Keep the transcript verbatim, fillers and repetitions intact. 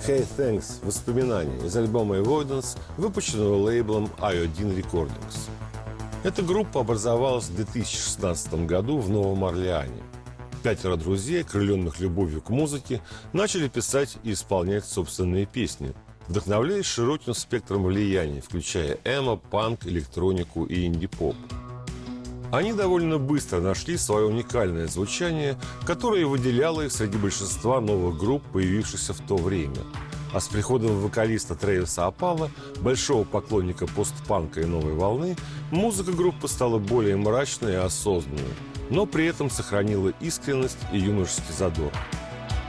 Hey Thanks. Воспоминания из альбома Avoidance, выпущенного лейблом ай один Recordings. Эта группа образовалась в две тысячи шестнадцатом году в Новом Орлеане. Пятеро друзей, окрыленных любовью к музыке, начали писать и исполнять собственные песни, вдохновляясь широким спектром влияний, включая эмо, панк, электронику и инди-поп. Они довольно быстро нашли свое уникальное звучание, которое выделяло их среди большинства новых групп, появившихся в то время. А с приходом вокалиста Трэвиса Опала, большого поклонника постпанка и новой волны, музыка группы стала более мрачной и осознанной, но при этом сохранила искренность и юношеский задор.